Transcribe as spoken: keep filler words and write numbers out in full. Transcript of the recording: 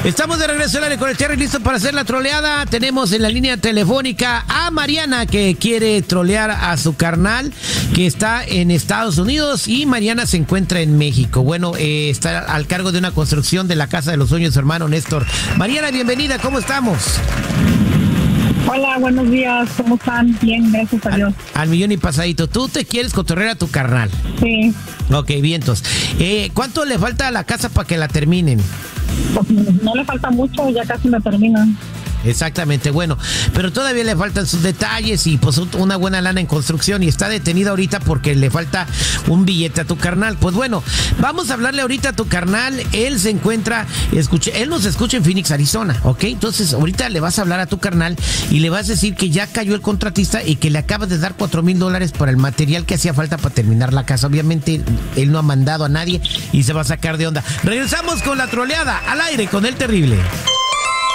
Estamos de regreso al aire con el Terry, listo para hacer la troleada. Tenemos en la línea telefónica a Mariana, que quiere trolear a su carnal, que está en Estados Unidos, y Mariana se encuentra en México. Bueno, eh, está al cargo de una construcción de la casa de los sueños de su hermano Néstor. Mariana, bienvenida, ¿cómo estamos? Hola, buenos días, ¿cómo están? Bien, gracias a Dios. Al, al millón y pasadito. ¿Tú te quieres cotorrear a tu carnal? Sí. Ok, vientos. Eh, ¿Cuánto le falta a la casa para que la terminen? Pues no le falta mucho, ya casi me terminan. Exactamente, bueno, pero todavía le faltan sus detalles y pues una buena lana en construcción, y está detenido ahorita porque le falta un billete a tu carnal. Pues bueno, vamos a hablarle ahorita a tu carnal. Él se encuentra, escuche, él nos escucha en Phoenix, Arizona, ¿ok? Entonces ahorita le vas a hablar a tu carnal y le vas a decir que ya cayó el contratista y que le acabas de dar cuatro mil dólares para el material que hacía falta para terminar la casa. Obviamente él no ha mandado a nadie y se va a sacar de onda. Regresamos con la troleada al aire con el terrible.